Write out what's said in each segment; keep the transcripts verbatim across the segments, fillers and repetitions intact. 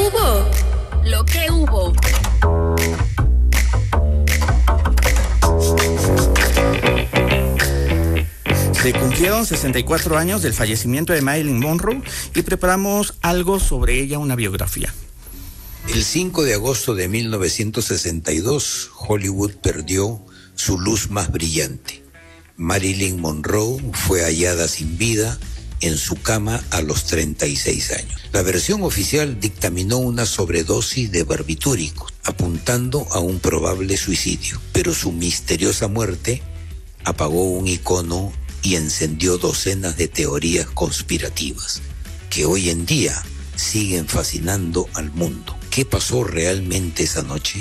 hubo, lo que hubo. Se cumplieron sesenta y cuatro años del fallecimiento de Marilyn Monroe y preparamos algo sobre ella, una biografía. El cinco de agosto de mil novecientos sesenta y dos, Hollywood perdió su luz más brillante. Marilyn Monroe fue hallada sin vida en su cama a los treinta y seis años. La versión oficial dictaminó una sobredosis de barbitúricos, apuntando a un probable suicidio, pero su misteriosa muerte apagó un icono y encendió docenas de teorías conspirativas que hoy en día siguen fascinando al mundo. ¿Qué pasó realmente esa noche?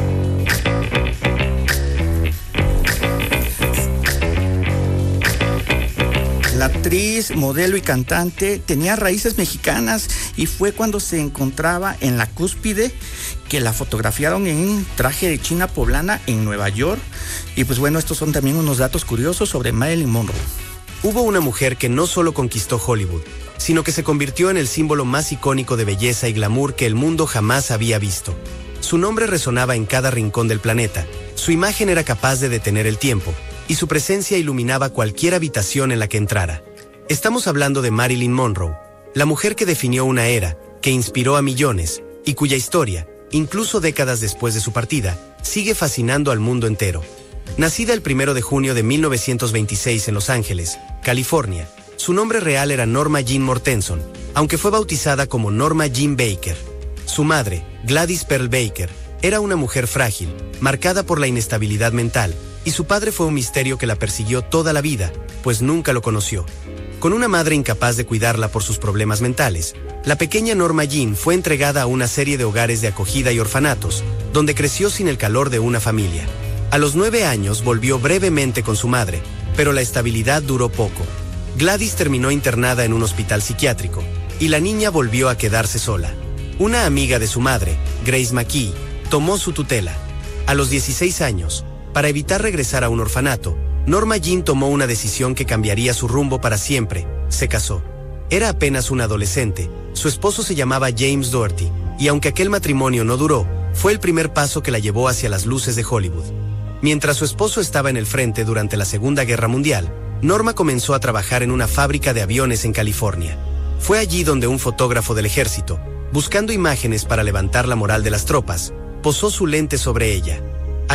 La actriz, modelo y cantante tenía raíces mexicanas y fue cuando se encontraba en la cúspide que la fotografiaron en un traje de china poblana en Nueva York. Y pues bueno, estos son también unos datos curiosos sobre Marilyn Monroe. Hubo una mujer que no solo conquistó Hollywood, sino que se convirtió en el símbolo más icónico de belleza y glamour que el mundo jamás había visto. Su nombre resonaba en cada rincón del planeta, su imagen era capaz de detener el tiempo, y su presencia iluminaba cualquier habitación en la que entrara. Estamos hablando de Marilyn Monroe, la mujer que definió una era, que inspiró a millones, y cuya historia, incluso décadas después de su partida, sigue fascinando al mundo entero. Nacida el primero de junio de mil novecientos veintiséis en Los Ángeles, California, su nombre real era Norma Jean Mortenson, aunque fue bautizada como Norma Jean Baker. Su madre, Gladys Pearl Baker, era una mujer frágil, marcada por la inestabilidad mental, y su padre fue un misterio que la persiguió toda la vida, pues nunca lo conoció. Con una madre incapaz de cuidarla por sus problemas mentales, la pequeña Norma Jean fue entregada a una serie de hogares de acogida y orfanatos, donde creció sin el calor de una familia. A los nueve años volvió brevemente con su madre, pero la estabilidad duró poco. Gladys terminó internada en un hospital psiquiátrico, y la niña volvió a quedarse sola. Una amiga de su madre, Grace McKee, tomó su tutela. A los dieciséis años, para evitar regresar a un orfanato, Norma Jean tomó una decisión que cambiaría su rumbo para siempre. Se casó. Era apenas un adolescente, su esposo se llamaba James Doherty, y aunque aquel matrimonio no duró, fue el primer paso que la llevó hacia las luces de Hollywood. Mientras su esposo estaba en el frente durante la Segunda Guerra Mundial, Norma comenzó a trabajar en una fábrica de aviones en California. Fue allí donde un fotógrafo del ejército, buscando imágenes para levantar la moral de las tropas, posó su lente sobre ella.